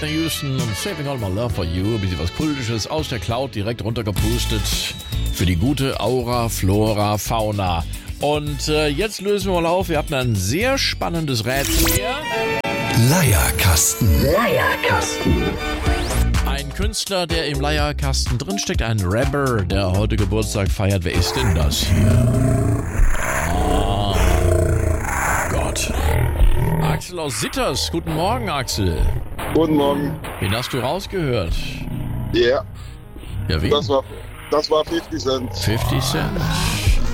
Whitney Houston und Saving All My Love For You. Ein bisschen was Kultisches aus der Cloud direkt runtergepustet. Für die gute Aura, Flora, Fauna. Und jetzt lösen wir mal auf. Wir hatten ein sehr spannendes Rätsel hier. Leierkasten. Ein Künstler, der im Leierkasten drinsteckt. Ein Rapper, der heute Geburtstag feiert. Wer ist denn das hier? Oh Gott. Axel aus Sitters. Guten Morgen, Axel. Guten Morgen. Wen hast du rausgehört? Ja, Ja, wen? das war 50 Cent. 50 Cent.